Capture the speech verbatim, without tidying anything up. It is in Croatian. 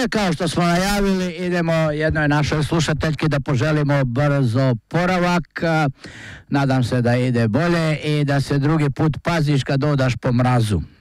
kao što smo najavili, idemo jednoj našoj slušateljki da poželimo brzo poravak. Nadam se da ide bolje i da se drugi put paziš kad odaš po mrazu.